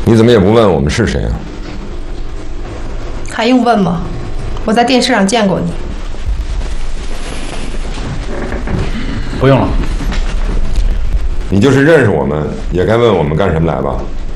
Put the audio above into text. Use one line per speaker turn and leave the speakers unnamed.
你怎么也不问我们是谁啊？
还用问吗？我在电视上见过你。
不用了。
你就是认识我们，也该问我们干什么来吧？